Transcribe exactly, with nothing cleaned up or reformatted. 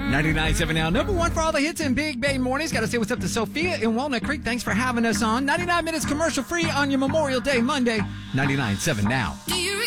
ninety-nine point seven now. Number one for all the hits in Big Bay mornings. Got to say what's up to Sophia in Walnut Creek. Thanks for having us on. ninety-nine minutes commercial free on your Memorial Day Monday. ninety-nine point seven now. Do you